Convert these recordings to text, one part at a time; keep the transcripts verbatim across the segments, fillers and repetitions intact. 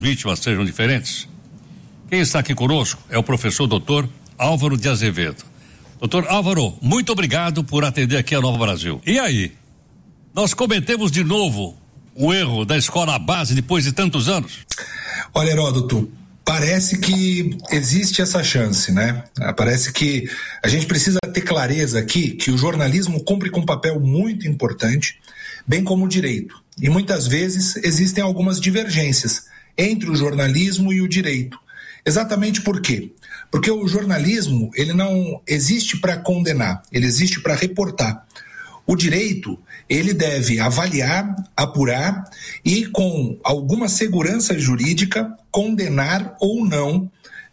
vítimas sejam diferentes? Quem está aqui conosco é o professor doutor Álvaro de Azevedo. Doutor Álvaro, muito obrigado por atender aqui a Nova Brasil. E aí? Nós cometemos de novo o erro da escola base depois de tantos anos? Olha, Heródoto, parece que existe essa chance, né? Parece que a gente precisa ter clareza aqui que o jornalismo cumpre com um papel muito importante, bem como o direito. E muitas vezes existem algumas divergências entre o jornalismo e o direito. Exatamente por quê? Porque o jornalismo, ele não existe para condenar, ele existe para reportar. O direito, ele deve avaliar, apurar e, com alguma segurança jurídica, condenar ou não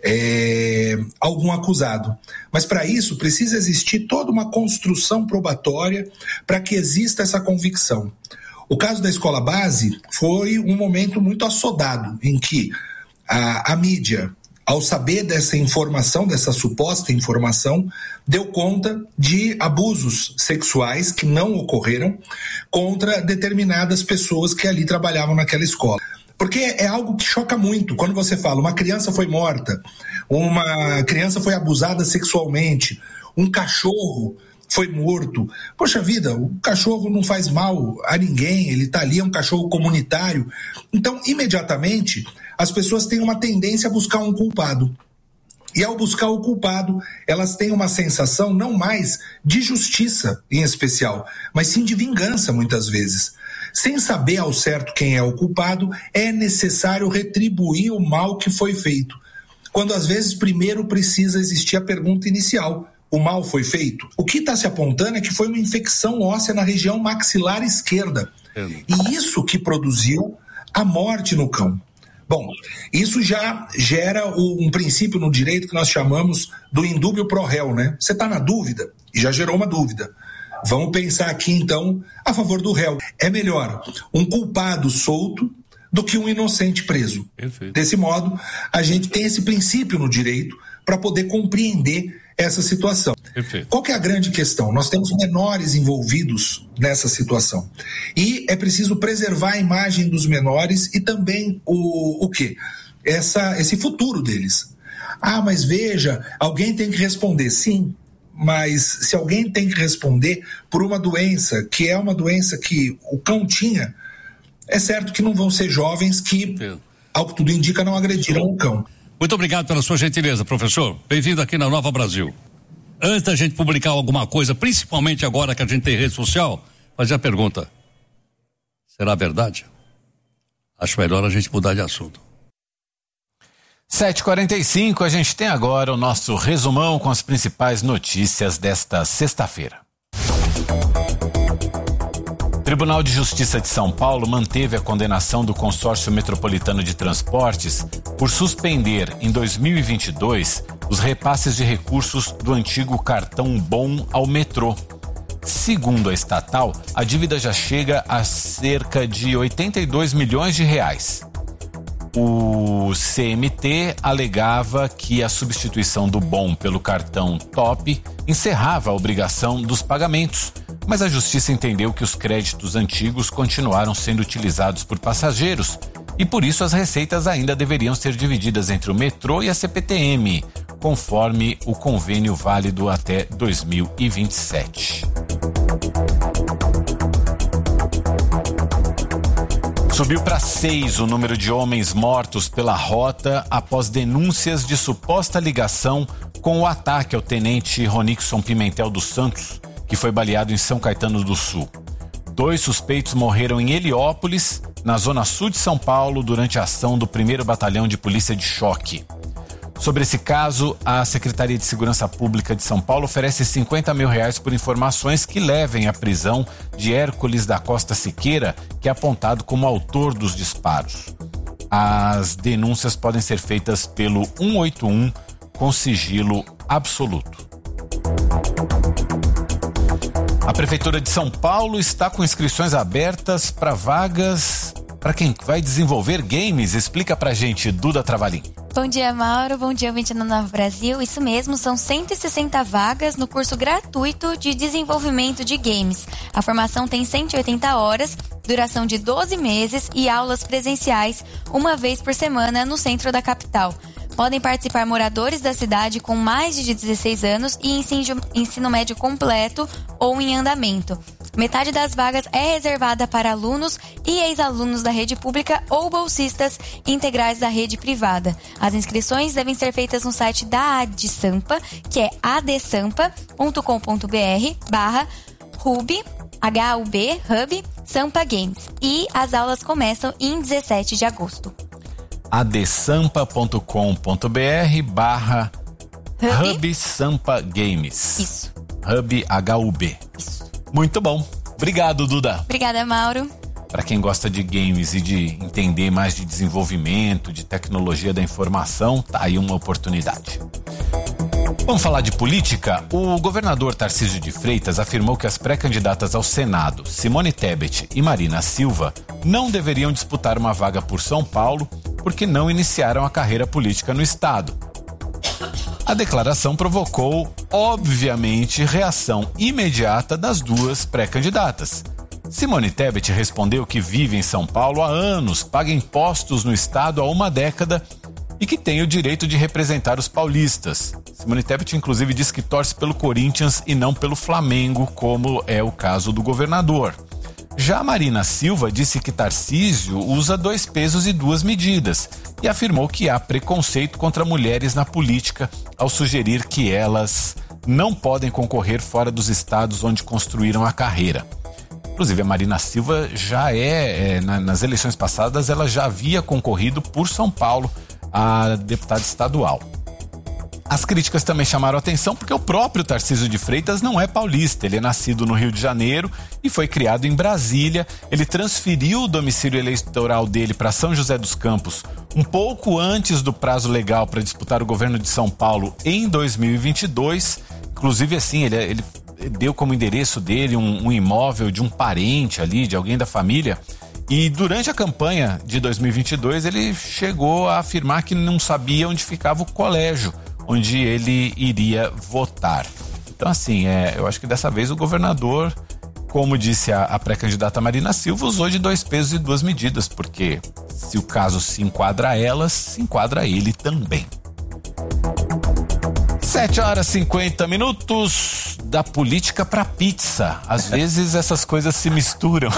é, algum acusado. Mas para isso precisa existir toda uma construção probatória para que exista essa convicção. O caso da escola base foi um momento muito assodado, em que a, a mídia, ao saber dessa informação, dessa suposta informação, deu conta de abusos sexuais que não ocorreram contra determinadas pessoas que ali trabalhavam naquela escola. Porque é algo que choca muito quando você fala, uma criança foi morta, uma criança foi abusada sexualmente, um cachorro foi morto. Poxa vida, o cachorro não faz mal a ninguém, ele está ali, é um cachorro comunitário. Então, imediatamente, as pessoas têm uma tendência a buscar um culpado. E ao buscar o culpado, elas têm uma sensação não mais de justiça em especial, mas sim de vingança muitas vezes. Sem saber ao certo quem é o culpado, é necessário retribuir o mal que foi feito. Quando às vezes primeiro precisa existir a pergunta inicial: o mal foi feito? O que está se apontando é que foi uma infecção óssea na região maxilar esquerda. E isso que produziu a morte no cão. Bom, isso já gera um princípio no direito que nós chamamos do indúbio pro réu, né? Você está na dúvida, e já gerou uma dúvida. Vamos pensar aqui, então, a favor do réu. É melhor um culpado solto do que um inocente preso. Perfeito. Desse modo, a gente tem esse princípio no direito para poder compreender essa situação. Perfeito. Qual que é a grande questão? Nós temos menores envolvidos nessa situação. E é preciso preservar a imagem dos menores e também o, o quê? Essa, esse futuro deles. Ah, mas veja, alguém tem que responder. Sim, mas se alguém tem que responder por uma doença, que é uma doença que o cão tinha, é certo que não vão ser jovens que, ao que tudo indica, não agrediram o cão. Muito obrigado pela sua gentileza, professor. Bem-vindo aqui na Nova Brasil. Antes da gente publicar alguma coisa, principalmente agora que a gente tem rede social, fazer a pergunta: será verdade? Acho melhor a gente mudar de assunto. sete e quarenta e cinco, a gente tem agora o nosso resumão com as principais notícias desta sexta-feira. O Tribunal de Justiça de São Paulo manteve a condenação do Consórcio Metropolitano de Transportes por suspender, em dois mil e vinte e dois, os repasses de recursos do antigo cartão Bom ao metrô. Segundo a estatal, a dívida já chega a cerca de oitenta e dois milhões de reais. O C M T alegava que a substituição do Bom pelo cartão Top encerrava a obrigação dos pagamentos, mas a Justiça entendeu que os créditos antigos continuaram sendo utilizados por passageiros e por isso as receitas ainda deveriam ser divididas entre o metrô e a C P T M, conforme o convênio válido até dois mil e vinte e sete. Subiu para seis o número de homens mortos pela rota após denúncias de suposta ligação com o ataque ao tenente Ronixon Pimentel dos Santos, que foi baleado em São Caetano do Sul. Dois suspeitos morreram em Heliópolis, na zona sul de São Paulo, durante a ação do primeiro Batalhão de Polícia de Choque. Sobre esse caso, a Secretaria de Segurança Pública de São Paulo oferece cinquenta mil reais por informações que levem à prisão de Hércules da Costa Siqueira, que é apontado como autor dos disparos. As denúncias podem ser feitas pelo cento e oitenta e um com sigilo absoluto. A Prefeitura de São Paulo está com inscrições abertas para vagas para quem vai desenvolver games. Explica pra gente, Duda Travalim. Bom dia, Mauro. Bom dia, ouvinte da Nova Brasil. Isso mesmo, são cento e sessenta vagas no curso gratuito de desenvolvimento de games. A formação tem cento e oitenta horas, duração de doze meses e aulas presenciais uma vez por semana no centro da capital. Podem participar moradores da cidade com mais de dezesseis anos e ensino, ensino médio completo ou em andamento. Metade das vagas é reservada para alunos e ex-alunos da rede pública ou bolsistas integrais da rede privada. As inscrições devem ser feitas no site da AdSampa, que é adsampa ponto com ponto br barra hub, H U B, Hub, Sampa Games. E as aulas começam em dezessete de agosto. adsampa ponto com ponto br barra Hub? Hub Sampa Games. Isso. Hub H U B. Isso. Muito bom. Obrigado, Duda. Obrigada, Mauro. Para quem gosta de games e de entender mais de desenvolvimento, de tecnologia da informação, tá aí uma oportunidade. Vamos falar de política? O governador Tarcísio de Freitas afirmou que as pré-candidatas ao Senado, Simone Tebet e Marina Silva, não deveriam disputar uma vaga por São Paulo porque não iniciaram a carreira política no estado. A declaração provocou, obviamente, reação imediata das duas pré-candidatas. Simone Tebet respondeu que vive em São Paulo há anos, paga impostos no estado há uma década e que tem o direito de representar os paulistas. Simone Tebet, inclusive, diz que torce pelo Corinthians e não pelo Flamengo, como é o caso do governador. Já Marina Silva disse que Tarcísio usa dois pesos e duas medidas e afirmou que há preconceito contra mulheres na política ao sugerir que elas não podem concorrer fora dos estados onde construíram a carreira. Inclusive, a Marina Silva já é, é na, nas eleições passadas, ela já havia concorrido por São Paulo a deputada estadual. As críticas também chamaram atenção porque o próprio Tarcísio de Freitas não é paulista. Ele é nascido no Rio de Janeiro e foi criado em Brasília. Ele transferiu o domicílio eleitoral dele para São José dos Campos um pouco antes do prazo legal para disputar o governo de São Paulo em dois mil e vinte e dois. Inclusive, assim, ele, ele deu como endereço dele um, um imóvel de um parente ali, de alguém da família. E durante a campanha de dois mil e vinte e dois, ele chegou a afirmar que não sabia onde ficava o colégio onde ele iria votar. Então, assim, é, eu acho que dessa vez o governador, como disse a, a pré-candidata Marina Silva, usou de dois pesos e duas medidas, porque se o caso se enquadra a elas, se enquadra a ele também. sete horas e cinquenta minutos, da política para pizza. Às vezes essas coisas se misturam,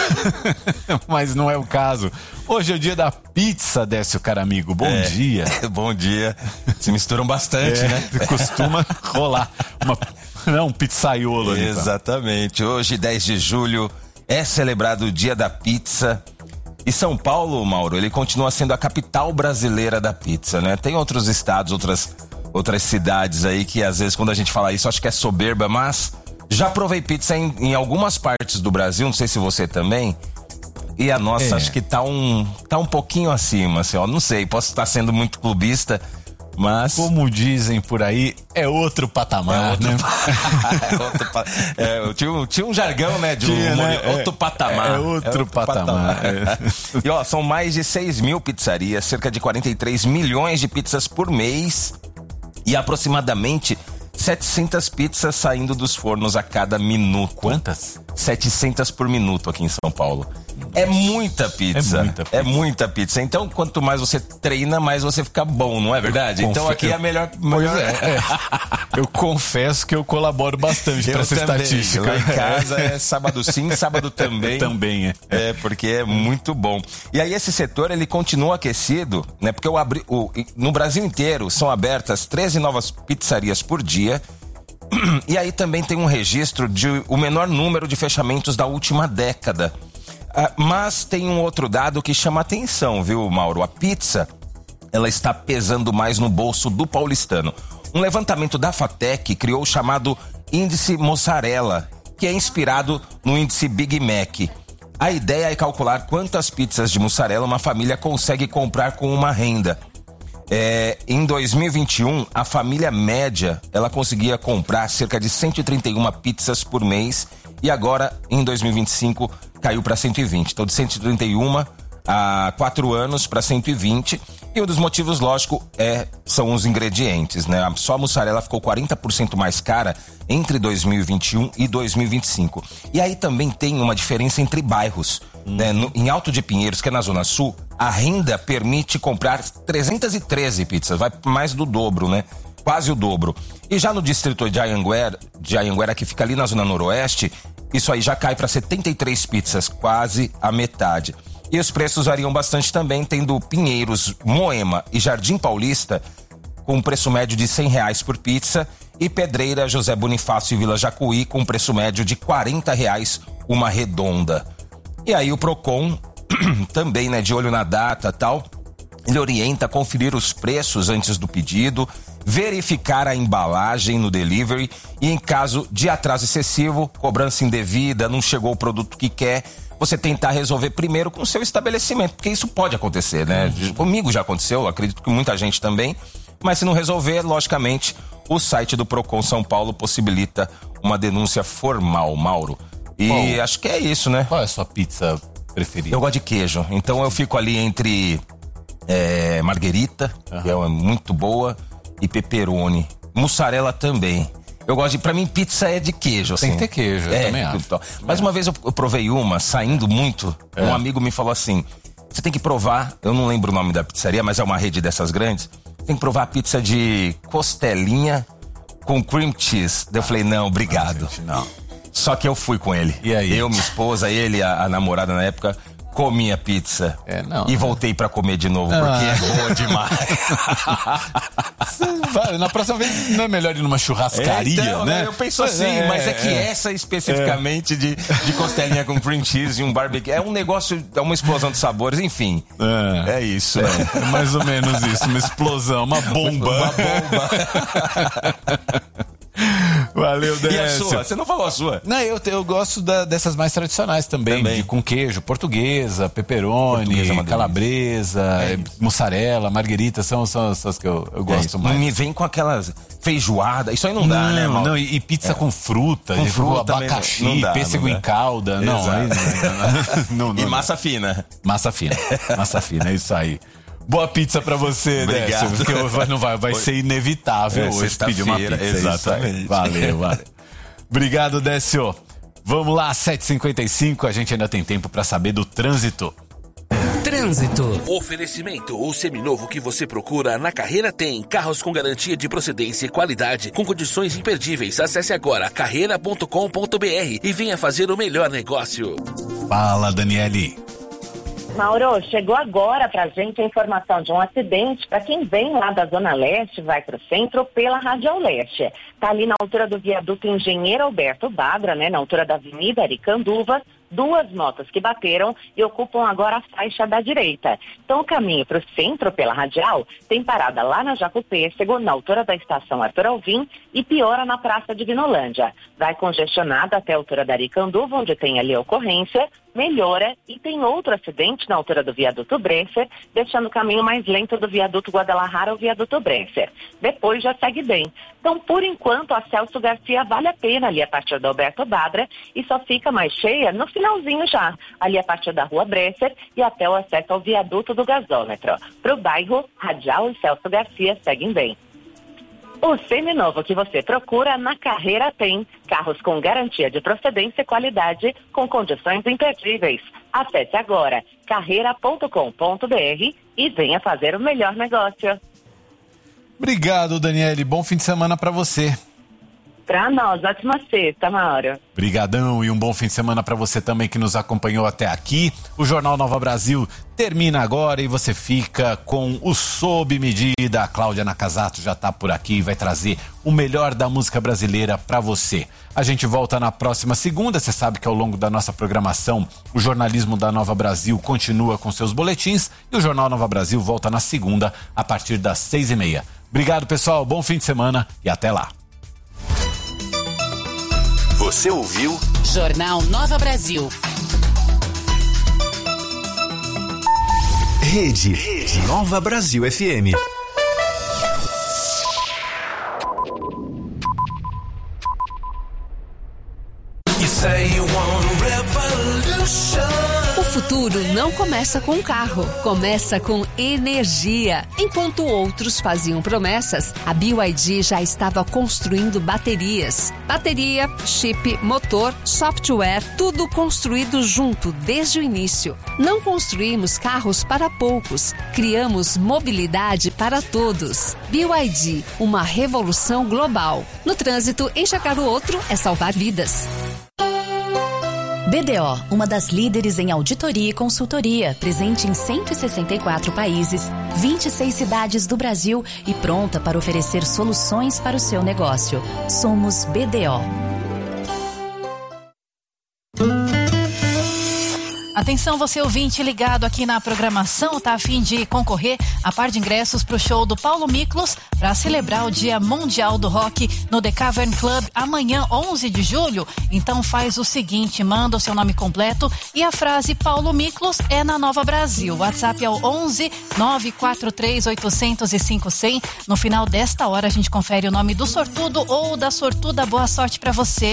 mas não é o caso. Hoje é o dia da pizza, Décio Caramigo. Bom é, dia. Bom dia. Se misturam bastante, é, né? Costuma rolar uma, não, um pizzaiolo ali. Exatamente. Hoje, dez de julho, é celebrado o dia da pizza. E São Paulo, Mauro, ele continua sendo a capital brasileira da pizza, né? Tem outros estados, outras... outras cidades aí que às vezes quando a gente fala isso acho que é soberba, mas já provei pizza em, em algumas partes do Brasil, não sei se você também, e a nossa é. acho que tá um, tá um pouquinho acima, assim, ó, não sei, posso estar sendo muito clubista, mas... Como dizem por aí, é outro patamar, é outro né? Pa... é outro pa... é, tinha, tinha um jargão, né? De tinha, um... né? Outro é, patamar. É outro, é outro patamar. patamar. É. E ó, são mais de seis mil pizzarias, cerca de quarenta e três milhões de pizzas por mês e aproximadamente setecentas pizzas saindo dos fornos a cada minuto. Quantas? setecentas por minuto aqui em São Paulo. É muita pizza. É muita pizza. É muita pizza. Então, quanto mais você treina, mais você fica bom, não é verdade? Confe... Então, aqui é a melhor... melhor... É, é. Eu confesso que eu colaboro bastante para essa também. estatística. Lá em casa é sábado sim, sábado também. Também é. É, porque é muito bom. E aí, esse setor, ele continua aquecido, né? Porque eu abri... o... no Brasil inteiro são abertas treze novas pizzarias por dia. E aí também tem um registro de o menor número de fechamentos da última década. Ah, mas tem um outro dado que chama atenção, viu, Mauro? A pizza, ela está pesando mais no bolso do paulistano. Um levantamento da Fatec criou o chamado Índice Mozzarella, que é inspirado no índice Big Mac. A ideia é calcular quantas pizzas de mussarela uma família consegue comprar com uma renda. É, em dois mil e vinte e um, a família média, ela conseguia comprar cerca de cento e trinta e uma pizzas por mês e agora, em dois mil e vinte e cinco, caiu para cento e vinte. Então, de cento e trinta e uma, há quatro anos para cento e vinte. E um dos motivos, lógico, é, são os ingredientes, né? Só a mussarela ficou quarenta por cento mais cara entre dois mil e vinte e um e dois mil e vinte e cinco. E aí também tem uma diferença entre bairros. Hum. Né? No, em Alto de Pinheiros, que é na Zona Sul, a renda permite comprar trezentas e treze pizzas, vai mais do dobro, né? Quase o dobro. E já no distrito de Anhanguera, de Anhanguera, que fica ali na Zona Noroeste, isso aí já cai para setenta e três pizzas, quase a metade. E os preços variam bastante também, tendo Pinheiros, Moema e Jardim Paulista com um preço médio de cem reais por pizza e Pedreira, José Bonifácio e Vila Jacuí com um preço médio de quarenta reais uma redonda. E aí o Procon, também, né, de olho na data e tal, ele orienta a conferir os preços antes do pedido, verificar a embalagem no delivery e, em caso de atraso excessivo, cobrança indevida, não chegou o produto que quer, você tentar resolver primeiro com o seu estabelecimento, porque isso pode acontecer, né? Uhum. Comigo já aconteceu, acredito que muita gente também, mas se não resolver, logicamente, o site do Procon São Paulo possibilita uma denúncia formal, Mauro. E Bom, acho que é isso, né? Qual é a sua pizza preferida? Eu gosto de queijo, então eu fico ali entre é, marguerita, uhum. que é muito boa, e pepperoni. Mussarela também. Eu gosto de, pra mim, pizza é de queijo, assim. Tem que ter queijo, eu é, também acho. Então. Mas uma vez eu, eu provei uma, saindo muito, é. um amigo me falou assim, você tem que provar, eu não lembro o nome da pizzaria, mas é uma rede dessas grandes, tem que provar a pizza de costelinha com cream cheese. Daí eu falei, não, obrigado. Não, gente, não. Só que eu fui com ele. E aí? Eu, minha esposa, ele, a, a namorada na época, comi a pizza. É, não, e voltei pra comer de novo, ah. porque é boa demais. Na próxima vez não é melhor ir numa churrascaria, então, né? Eu penso assim, é, mas é que é. essa especificamente é. de, de costelinha com cream cheese e um barbecue é um negócio, é uma explosão de sabores, enfim. É, é isso. É, é mais ou menos isso, uma explosão, uma bomba. Uma bomba. Valeu, Décio. E a sua? Você não falou a sua? Não, eu, eu gosto da, dessas mais tradicionais também, também. De, com queijo, portuguesa, pepperoni, portuguesa, calabresa, é mussarela, marguerita, são, são as que eu, eu gosto é mais. Não me vem com aquelas feijoada, isso aí não, não dá, né, Mauro? Não, e, e pizza é. com fruta, com fruta abacaxi, não dá, pêssego não em calda, não, aí, não, não, não. E massa fina. Massa fina, massa fina, é isso aí. Boa pizza pra você, Décio, porque não vai, vai ser inevitável é, hoje pedir uma pizza. Exatamente. Valeu, valeu. Obrigado, Décio. Vamos lá, sete e cinquenta e cinco, a gente ainda tem tempo pra saber do trânsito. Trânsito. Oferecimento. O seminovo que você procura na Carreira tem. Carros com garantia de procedência e qualidade, com condições imperdíveis. Acesse agora carreira ponto com ponto br e venha fazer o melhor negócio. Fala, Daniele. Mauro, chegou agora pra gente a informação de um acidente para quem vem lá da Zona Leste, vai pro centro pela Radial Leste. Tá ali na altura do viaduto Engenheiro Alberto Badra, né, na altura da Avenida Aricanduva, duas motos que bateram e ocupam agora a faixa da direita. Então o caminho para o centro pela Radial tem parada lá na Jacopêssego, na altura da estação Arthur Alvim e piora na Praça de Vinolândia. Vai congestionada até a altura da Aricanduva, onde tem ali a ocorrência, melhora e tem outro acidente na altura do viaduto Bresser, deixando o caminho mais lento do viaduto Guadalajara ao viaduto Bresser. Depois já segue bem. Então, por enquanto, a Celso Garcia vale a pena ali a partir do Alberto Badra e só fica mais cheia no finalzinho já, ali a partir da Rua Bresser e até o acesso ao viaduto do gasômetro. Para o bairro, Radial e Celso Garcia seguem bem. O seminovo que você procura na Carreira tem. Carros com garantia de procedência e qualidade, com condições imperdíveis. Acesse agora carreira ponto com ponto br e venha fazer o melhor negócio. Obrigado, Daniele. Bom fim de semana para você. Para nós, ótima sexta, Mauro. Brigadão e um bom fim de semana para você também que nos acompanhou até aqui. O Jornal Nova Brasil termina agora e você fica com o Sob Medida. A Cláudia Nakazato já tá por aqui e vai trazer o melhor da música brasileira para você. A gente volta na próxima segunda. Você sabe que ao longo da nossa programação o jornalismo da Nova Brasil continua com seus boletins e o Jornal Nova Brasil volta na segunda a partir das seis e meia. Obrigado, pessoal. Bom fim de semana e até lá. Você ouviu? Jornal Nova Brasil. Rede, Rede Nova Brasil F M. O futuro futuro não começa com um carro, começa com energia. Enquanto outros faziam promessas, a B Y D já estava construindo baterias. Bateria, chip, motor, software, tudo construído junto desde o início. Não construímos carros para poucos, criamos mobilidade para todos. B Y D, uma revolução global. No trânsito, enxergar o outro é salvar vidas. B D O, uma das líderes em auditoria e consultoria, presente em cento e sessenta e quatro países, vinte e seis cidades do Brasil e pronta para oferecer soluções para o seu negócio. Somos B D O. Atenção, você ouvinte ligado aqui na programação, tá a fim de concorrer a par de ingressos para o show do Paulo Miklos para celebrar o Dia Mundial do Rock no The Cavern Club amanhã, onze de julho. Então faz o seguinte, manda o seu nome completo e a frase Paulo Miklos é na Nova Brasil. O WhatsApp é o onze nove quatro três oito zero zero cinco zero zero. No final desta hora a gente confere o nome do sortudo ou da sortuda. Boa sorte para você.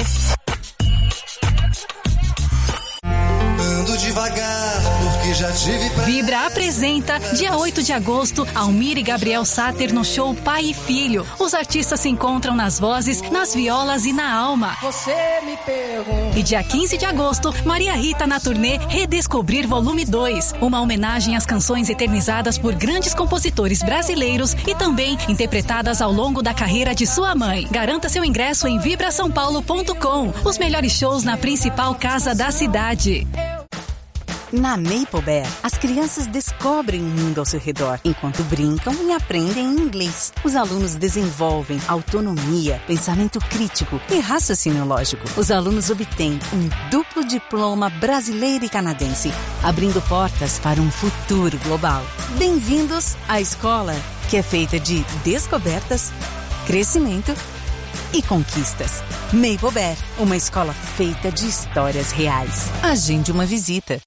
Devagar, porque já tive pra... Vibra apresenta, dia oito de agosto, Almir e Gabriel Sater no show Pai e Filho. Os artistas se encontram nas vozes, nas violas e na alma. Você me pergunta. E dia quinze de agosto, Maria Rita na turnê Redescobrir Volume dois. Uma homenagem às canções eternizadas por grandes compositores brasileiros e também interpretadas ao longo da carreira de sua mãe. Garanta seu ingresso em vibra são paulo ponto com. Os melhores shows na principal casa da cidade. Na Maple Bear, as crianças descobrem o mundo ao seu redor, enquanto brincam e aprendem inglês. Os alunos desenvolvem autonomia, pensamento crítico e raciocínio lógico. Os alunos obtêm um duplo diploma brasileiro e canadense, abrindo portas para um futuro global. Bem-vindos à escola, que é feita de descobertas, crescimento e conquistas. Maple Bear, uma escola feita de histórias reais. Agende uma visita.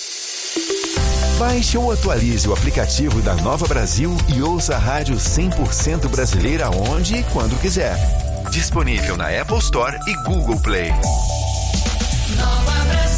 Baixe ou atualize o aplicativo da Nova Brasil e ouça a rádio cem por cento brasileira onde e quando quiser. Disponível na Apple Store e Google Play. Nova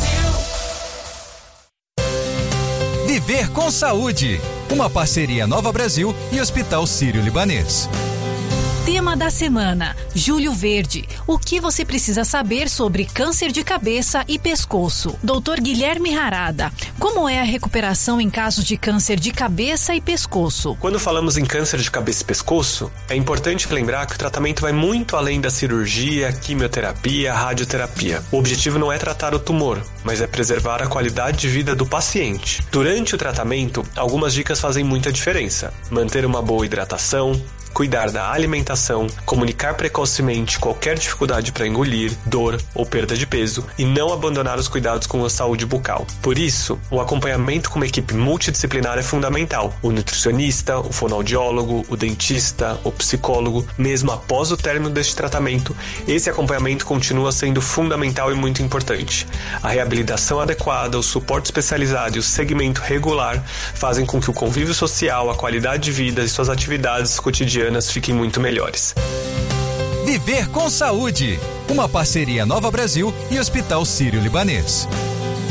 Brasil. Viver com Saúde. Uma parceria Nova Brasil e Hospital Sírio-Libanês. Tema da semana, Julho Verde. O que você precisa saber sobre câncer de cabeça e pescoço? doutor Guilherme Harada, como é a recuperação em casos de câncer de cabeça e pescoço? Quando falamos em câncer de cabeça e pescoço, é importante lembrar que o tratamento vai muito além da cirurgia, quimioterapia, radioterapia. O objetivo não é tratar o tumor, mas é preservar a qualidade de vida do paciente. Durante o tratamento, algumas dicas fazem muita diferença. Manter uma boa hidratação, cuidar da alimentação, comunicar precocemente qualquer dificuldade para engolir, dor ou perda de peso e não abandonar os cuidados com a saúde bucal. Por isso, o acompanhamento com uma equipe multidisciplinar é fundamental. O nutricionista, o fonoaudiólogo, o dentista, o psicólogo, mesmo após o término deste tratamento, esse acompanhamento continua sendo fundamental e muito importante. A reabilitação adequada, o suporte especializado e o segmento regular fazem com que o convívio social, a qualidade de vida e suas atividades cotidianas fiquem muito melhores. Viver com Saúde. Uma parceria Nova Brasil e Hospital Sírio-Libanês.